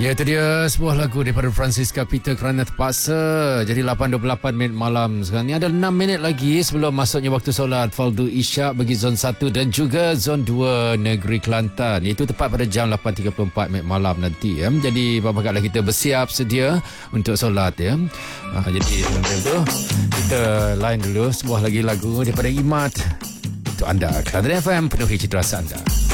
Ya, itu dia sebuah lagu daripada Francisca Peter, Kerana Terpaksa. Jadi 8.28 minit malam. Sekarang ni ada 6 minit lagi sebelum masuknya waktu solat Fardu Isyak bagi zon 1 dan juga zon 2 Negeri Kelantan. Itu tepat pada jam 8.34 minit malam nanti. Ya. Jadi bapak-bapak kita bersiap sedia untuk solat. Ya. Jadi sebelum itu kita lain dulu sebuah lagi lagu daripada Imat untuk anda. Kelantan FM, penuhi cita rasa anda.